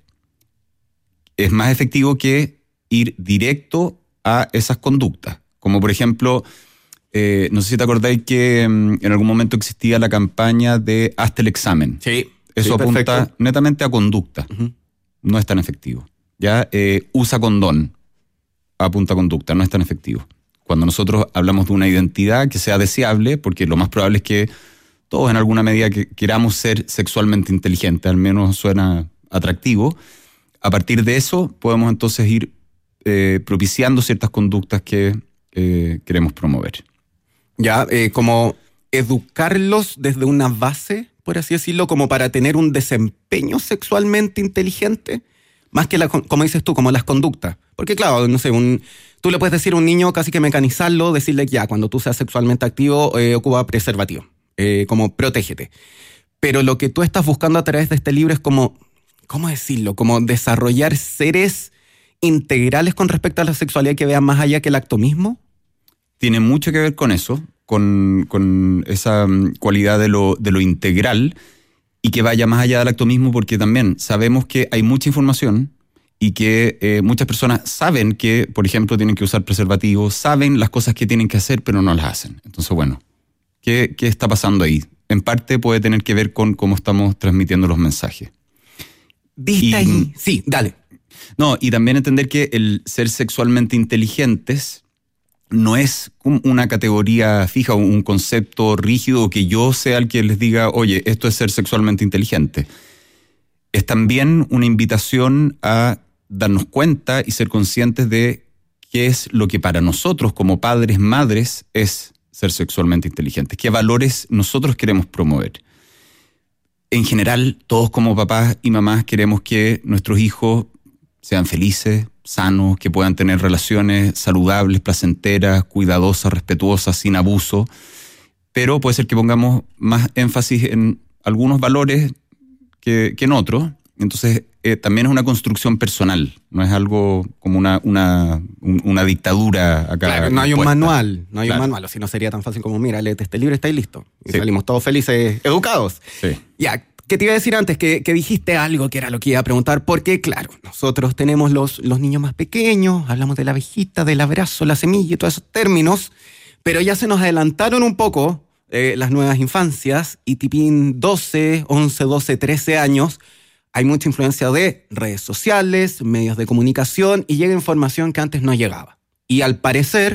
Es más efectivo que ir directo a esas conductas, como por ejemplo, no sé si te acordáis que en algún momento existía la campaña de hazte el examen. Sí. Eso apunta perfecto. Netamente a conducta. No es tan efectivo. ¿Ya? Usa condón. Apunta a conducta, no es tan efectivo. Cuando nosotros hablamos de una identidad que sea deseable, porque lo más probable es que todos en alguna medida que queramos ser sexualmente inteligentes, al menos suena atractivo, a partir de eso podemos entonces ir propiciando ciertas conductas que queremos promover. Ya, como educarlos desde una base, por así decirlo, como para tener un desempeño sexualmente inteligente, más que, como dices tú, como las conductas. Porque claro, no sé, tú le puedes decir a un niño casi que mecanizarlo, decirle ya, cuando tú seas sexualmente activo, ocupa preservativo, como protégete. Pero lo que tú estás buscando a través de este libro es como, ¿cómo decirlo? Como desarrollar seres integrales con respecto a la sexualidad que vean más allá que el acto mismo. Tiene mucho que ver con eso, con esa cualidad de lo integral y que vaya más allá del acto mismo, porque también sabemos que hay mucha información y que muchas personas saben que, por ejemplo, tienen que usar preservativos, saben las cosas que tienen que hacer, pero no las hacen. Entonces, bueno, ¿qué está pasando ahí? En parte puede tener que ver con cómo estamos transmitiendo los mensajes. ¿Viste ahí? Sí, dale. No, y también entender que el ser sexualmente inteligentes no es una categoría fija, un concepto rígido que yo sea el que les diga, oye, esto es ser sexualmente inteligente. Es también una invitación a darnos cuenta y ser conscientes de qué es lo que para nosotros como padres, madres, es ser sexualmente inteligentes. ¿Qué valores nosotros queremos promover? En general, todos como papás y mamás queremos que nuestros hijos sean felices, sanos, que puedan tener relaciones saludables, placenteras, cuidadosas, respetuosas, sin abuso. Pero puede ser que pongamos más énfasis en algunos valores que en otros. Entonces, también es una construcción personal, no es algo como una dictadura acá. Claro, no hay un manual, un manual, o si no sería tan fácil como, mira, léete este libro y está ahí listo. Y salimos todos felices, educados. Sí. Ya, ¿qué te iba a decir antes? Que dijiste algo que era lo que iba a preguntar, porque claro, nosotros tenemos los niños más pequeños, hablamos de la abejita, del abrazo, la semilla y todos esos términos, pero ya se nos adelantaron un poco las nuevas infancias y tipín 12, 11, 12, 13 años, hay mucha influencia de redes sociales, medios de comunicación y llega información que antes no llegaba. Y al parecer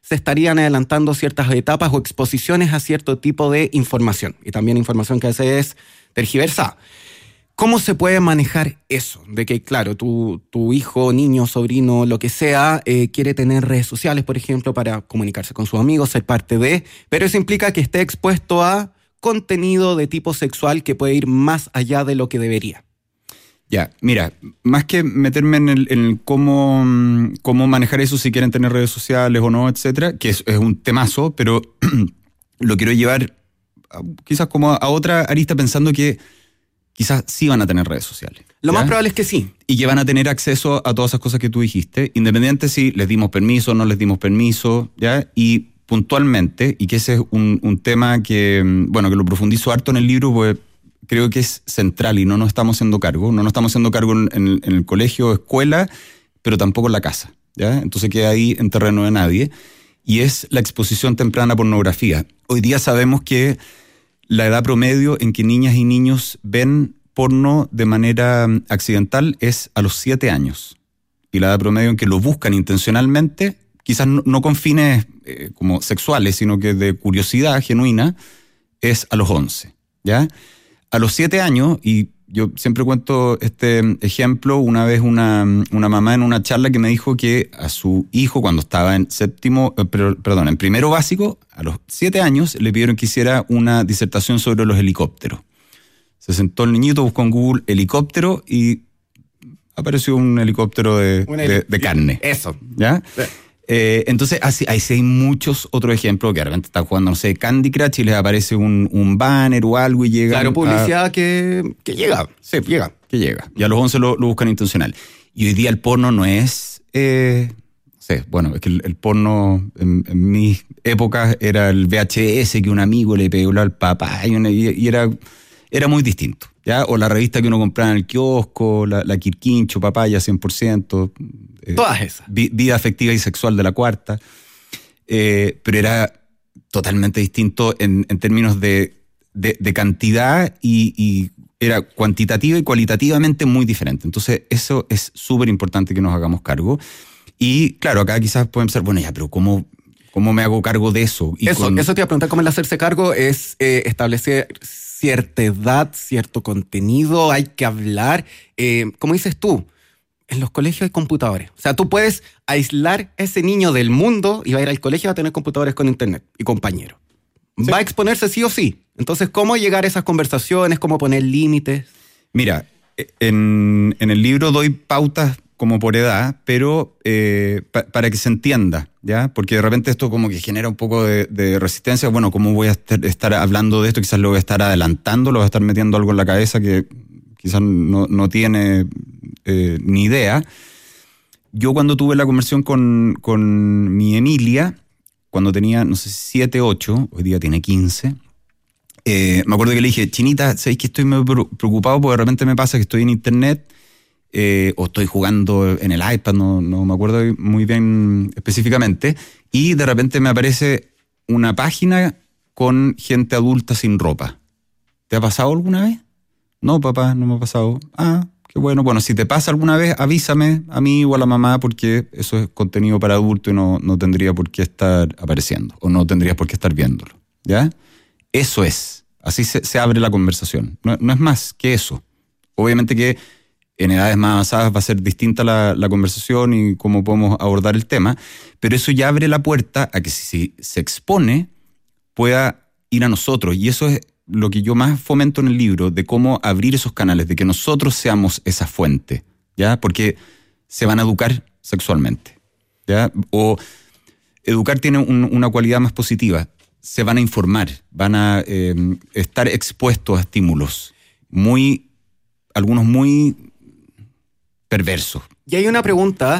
se estarían adelantando ciertas etapas o exposiciones a cierto tipo de información. Y también información que a veces es tergiversada. ¿Cómo se puede manejar eso? De que, claro, tu hijo, niño, sobrino, lo que sea, quiere tener redes sociales, por ejemplo, para comunicarse con sus amigos, ser parte de, pero eso implica que esté expuesto a contenido de tipo sexual que puede ir más allá de lo que debería. Ya, mira, más que meterme en el cómo manejar eso, si quieren tener redes sociales o no, etcétera, que es un temazo, pero lo quiero llevar quizás como a otra arista, pensando que quizás sí van a tener redes sociales. Lo más probable es que sí. Y que van a tener acceso a todas esas cosas que tú dijiste, independiente si les dimos permiso o no les dimos permiso, ¿ya? Y puntualmente, y que ese es un tema que lo profundizo harto en el libro, pues creo que es central y no nos estamos haciendo cargo. No nos estamos haciendo cargo en el colegio o escuela, pero tampoco en la casa, ¿ya? Entonces queda ahí en terreno de nadie. Y es la exposición temprana a pornografía. Hoy día sabemos que la edad promedio en que niñas y niños ven porno de manera accidental es a los 7 años. Y la edad promedio en que lo buscan intencionalmente, quizás no con fines como sexuales, sino que de curiosidad genuina, es a los 11, ¿ya? A los 7 años, y yo siempre cuento este ejemplo, una vez una mamá en una charla que me dijo que a su hijo, cuando estaba en en primero básico, a los 7 años le pidieron que hiciera una disertación sobre los helicópteros. Se sentó el niñito, buscó en Google helicóptero y apareció un helicóptero de carne. Eso. ¿Ya? Entonces, ahí sí hay muchos otros ejemplos que de repente están jugando, no sé, Candy Crush y les aparece un banner o algo y llega. Claro, publicidad que llega. Sí, llega. Que llega. Y a los 11 lo buscan intencional. Y hoy día el porno no es. Es que el porno en mis épocas era el VHS que un amigo le pegó al papá y era muy distinto, ¿ya? O la revista que uno compraba en el kiosco, la Quirquincho, Papaya 100%. Todas esas. Vida afectiva y sexual de la cuarta. Pero era totalmente distinto en términos de cantidad y era cuantitativa y cualitativamente muy diferente. Entonces, eso es súper importante que nos hagamos cargo. Y claro, acá quizás pueden pensar, bueno, ya, pero ¿cómo me hago cargo de eso? Eso te iba a preguntar, ¿cómo el hacerse cargo es establecer cierta edad, cierto contenido? Hay que hablar. Como dices tú, en los colegios hay computadores. O sea, tú puedes aislar a ese niño del mundo y va a ir al colegio y va a tener computadores con internet y compañeros. Sí. Va a exponerse sí o sí. Entonces, ¿cómo llegar a esas conversaciones? ¿Cómo poner límites? Mira, en el libro doy pautas como por edad, pero para que se entienda, ¿ya? Porque de repente esto como que genera un poco de resistencia. Bueno, ¿cómo voy a estar hablando de esto? Quizás lo voy a estar adelantando, lo voy a estar metiendo algo en la cabeza que quizás no tiene ni idea. Yo cuando tuve la conversación con mi Emilia, cuando tenía, no sé, 7, 8, hoy día tiene 15, me acuerdo que le dije, Chinita, ¿sabéis que estoy muy preocupado? Porque de repente me pasa que estoy en internet o estoy jugando en el iPad, no me acuerdo muy bien específicamente, y de repente me aparece una página con gente adulta sin ropa. ¿Te ha pasado alguna vez? No, papá, no me ha pasado. Ah, qué bueno. Bueno, si te pasa alguna vez, avísame a mí o a la mamá, porque eso es contenido para adulto y no tendría por qué estar apareciendo, o no tendrías por qué estar viéndolo, ¿ya? Eso es. Así se abre la conversación. No es más que eso. Obviamente que en edades más avanzadas va a ser distinta la conversación y cómo podemos abordar el tema, pero eso ya abre la puerta a que si se expone pueda ir a nosotros, y eso es lo que yo más fomento en el libro, de cómo abrir esos canales, de que nosotros seamos esa fuente, ¿ya? Porque se van a educar sexualmente, ¿ya? O educar tiene una cualidad más positiva, se van a informar, van a estar expuestos a estímulos algunos muy perversos. Y hay una pregunta,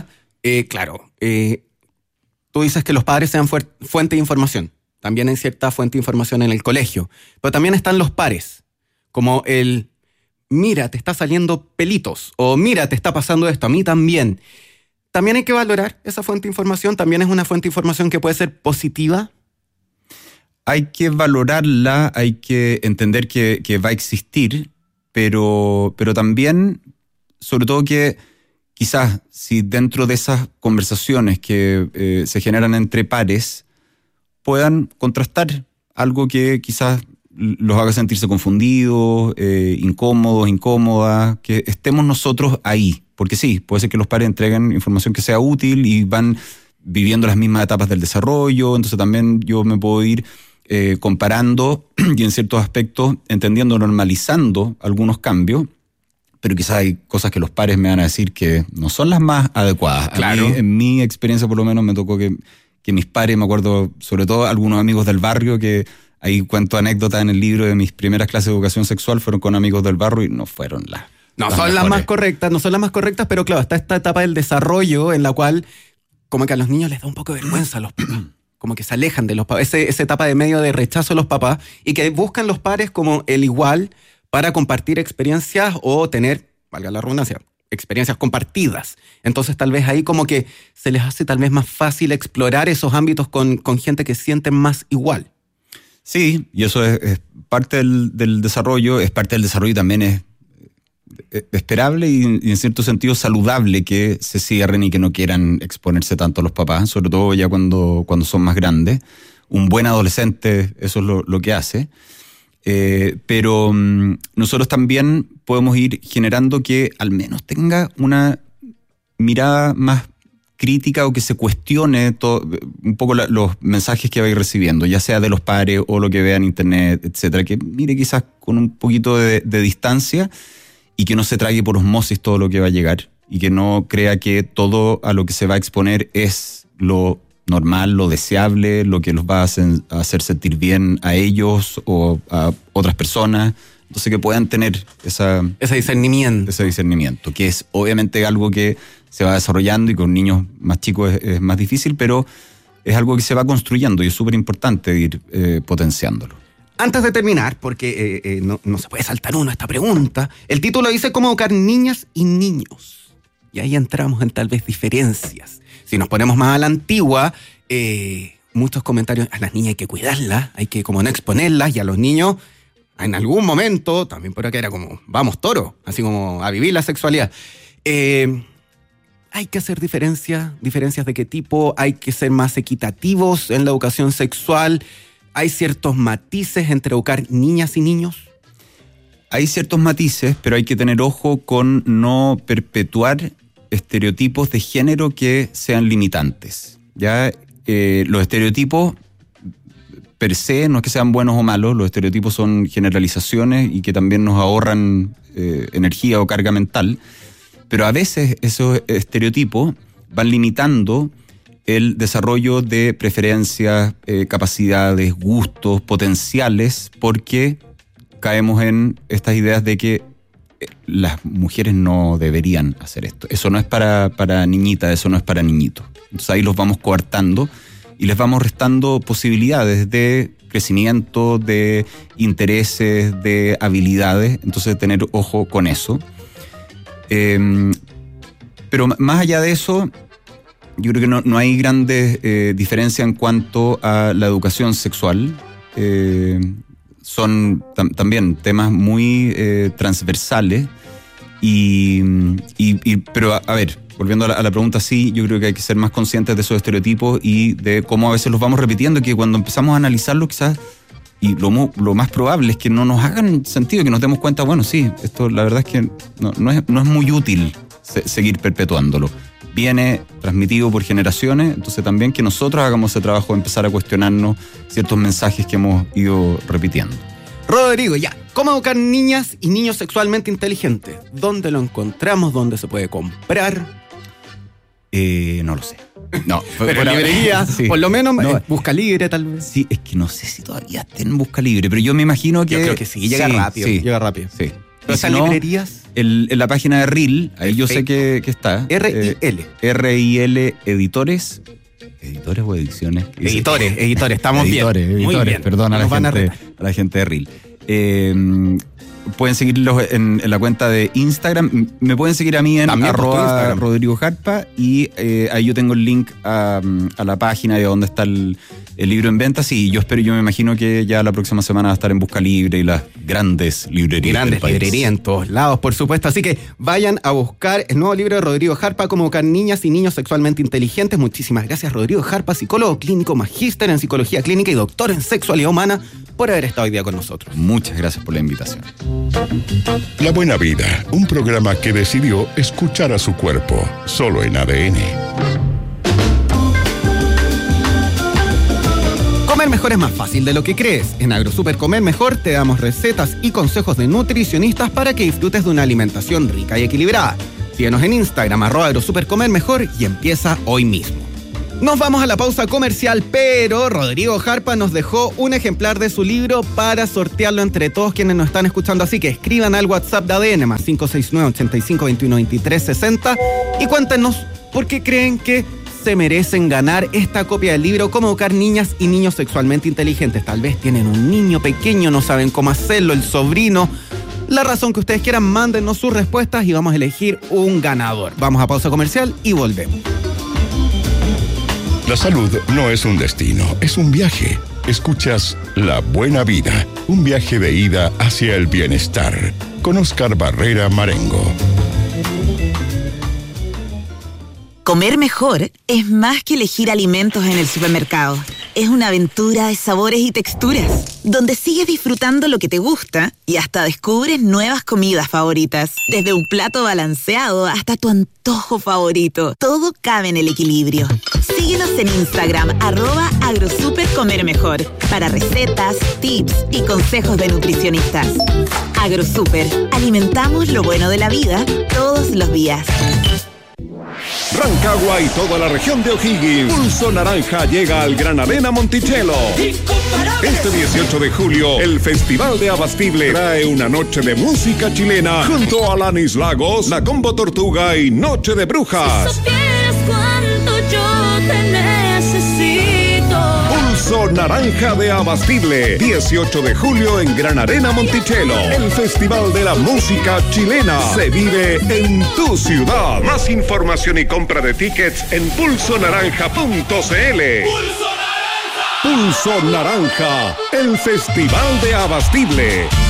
tú dices que los padres sean fuente de información. También hay cierta fuente de información en el colegio. Pero también están los pares, como el, mira, te está saliendo pelitos, o mira, te está pasando esto, a mí también. También hay que valorar esa fuente de información. También es una fuente de información que puede ser positiva. Hay que valorarla, hay que entender que va a existir, pero también, sobre todo, que quizás si dentro de esas conversaciones que se generan entre pares puedan contrastar algo que quizás los haga sentirse confundidos, incómodos, incómodas, que estemos nosotros ahí. Porque sí, puede ser que los pares entreguen información que sea útil y van viviendo las mismas etapas del desarrollo, entonces también yo me puedo ir comparando y en ciertos aspectos entendiendo, normalizando algunos cambios, pero quizás hay cosas que los pares me van a decir que no son las más adecuadas. Claro. A mí, en mi experiencia por lo menos me tocó que mis pares, me acuerdo sobre todo algunos amigos del barrio que ahí cuento anécdotas en el libro de mis primeras clases de educación sexual, fueron con amigos del barrio y no fueron las No son las más correctas, pero claro, está esta etapa del desarrollo en la cual como que a los niños les da un poco de vergüenza a los papás, como que se alejan de los papás, esa etapa de medio de rechazo de los papás y que buscan los pares como el igual para compartir experiencias o tener, valga la redundancia, experiencias compartidas. Entonces tal vez ahí como que se les hace tal vez más fácil explorar esos ámbitos con gente que sienten más igual. Sí, y eso es parte del desarrollo, es parte del desarrollo y también es esperable y en cierto sentido saludable que se cierren y que no quieran exponerse tanto a los papás, sobre todo ya cuando son más grandes. Un buen adolescente eso es lo que hace. Pero nosotros también podemos ir generando que al menos tenga una mirada más crítica o que se cuestione un poco los mensajes que va a ir recibiendo, ya sea de los padres o lo que vea en internet, etcétera, que mire quizás con un poquito de distancia y que no se trague por osmosis todo lo que va a llegar y que no crea que todo a lo que se va a exponer es lo normal, lo deseable, lo que los va a hacer sentir bien a ellos o a otras personas. Entonces que puedan tener ese discernimiento, que es obviamente algo que se va desarrollando y con niños más chicos es más difícil, pero es algo que se va construyendo y es súper importante ir potenciándolo. Antes de terminar, porque no se puede saltar uno a esta pregunta, el título dice cómo educar niñas y niños. Y ahí entramos en tal vez diferencias. Si nos ponemos más a la antigua, muchos comentarios, a las niñas hay que cuidarlas, hay que como no exponerlas, y a los niños, en algún momento, también por acá era como, vamos toro, así como a vivir la sexualidad. Hay que hacer diferencias de qué tipo, hay que ser más equitativos en la educación sexual, hay ciertos matices entre educar niñas y niños. Hay ciertos matices, pero hay que tener ojo con no perpetuar estereotipos de género que sean limitantes. Ya los estereotipos per se no es que sean buenos o malos, los estereotipos son generalizaciones y que también nos ahorran energía o carga mental, pero a veces esos estereotipos van limitando el desarrollo de preferencias, capacidades, gustos, potenciales, porque caemos en estas ideas de que las mujeres no deberían hacer esto. Eso no es para niñitas, eso no es para niñitos. Entonces ahí los vamos coartando y les vamos restando posibilidades de crecimiento, de intereses, de habilidades. Entonces tener ojo con eso. Pero más allá de eso, yo creo que no hay grandes diferencias en cuanto a la educación sexual. Son también temas muy transversales pero a ver, volviendo a la pregunta, sí, yo creo que hay que ser más conscientes de esos estereotipos y de cómo a veces los vamos repitiendo, que cuando empezamos a analizarlos quizás, y lo más probable es que no nos hagan sentido, que nos demos cuenta, bueno, sí, esto la verdad es que no es muy útil seguir perpetuándolo. Viene transmitido por generaciones, entonces también que nosotros hagamos ese trabajo de empezar a cuestionarnos ciertos mensajes que hemos ido repitiendo. Rodrigo, ya, ¿cómo educar niñas y niños sexualmente inteligentes? ¿Dónde lo encontramos? ¿Dónde se puede comprar? No lo sé. No, pero librerías, sí. Por lo menos Busca Libre tal vez. Sí, es que no sé si todavía estén en Busca Libre, pero yo me imagino que... Yo creo que sí, llega rápido. Sí. ¿Pero están librerías? En la página de RIL, ahí yo sé que está. RIL. RIL Editores. ¿Editores o ediciones? Editores, estamos editores, bien. Muy bien. Perdón a la gente de RIL. Pueden seguirlos en la cuenta de Instagram. Me pueden seguir a mí en @Rodrigo Jarpa y ahí yo tengo el link a la página de donde está el libro en venta. Sí, yo me imagino que ya la próxima semana va a estar en Busca Libre y las grandes librerías. Grandes librerías en todos lados, por supuesto. Así que vayan a buscar el nuevo libro de Rodrigo Jarpa, Cómo educar niñas y niños sexualmente inteligentes. Muchísimas gracias, Rodrigo Jarpa, psicólogo clínico, magíster en psicología clínica y doctor en sexualidad humana, por haber estado hoy día con nosotros. Muchas gracias por la invitación. La Buena Vida, un programa que decidió escuchar a su cuerpo, solo en ADN. Comer mejor es más fácil de lo que crees. En AgroSuper Comer Mejor te damos recetas y consejos de nutricionistas para que disfrutes de una alimentación rica y equilibrada. Síguenos en Instagram, @AgroSuperComerMejor, y empieza hoy mismo. Nos vamos a la pausa comercial, pero Rodrigo Jarpa nos dejó un ejemplar de su libro para sortearlo entre todos quienes nos están escuchando. Así que escriban al WhatsApp de ADN, más 569-8521-2360, y cuéntenos por qué creen que se merecen ganar esta copia del libro Cómo educar niñas y niños sexualmente inteligentes. Tal vez tienen un niño pequeño, no saben cómo hacerlo, el sobrino. La razón que ustedes quieran, mándenos sus respuestas y vamos a elegir un ganador. Vamos a pausa comercial y volvemos. La salud no es un destino, es un viaje. Escuchas La Buena Vida, un viaje de ida hacia el bienestar, con Oscar Barrera Marengo. Comer mejor es más que elegir alimentos en el supermercado. Es una aventura de sabores y texturas, donde sigues disfrutando lo que te gusta y hasta descubres nuevas comidas favoritas. Desde un plato balanceado hasta tu antojo favorito, todo cabe en el equilibrio. Síguenos en Instagram, @AgroSuperComerMejor, para recetas, tips y consejos de nutricionistas. AgroSuper, alimentamos lo bueno de la vida todos los días. Rancagua y toda la región de O'Higgins. Pulso Naranja llega al Gran Arena Monticello. Este 18 de julio, el Festival de Abastible trae una noche de música chilena junto a Alanis Lagos, La Combo Tortuga y Noche de Brujas. Si supieras cuánto yo te necesito. Pulso Naranja de Abastible, 18 de julio en Gran Arena Monticello. El Festival de la Música Chilena se vive en tu ciudad. Más información y compra de tickets en pulsonaranja.cl. Pulso Naranja, el Festival de Abastible.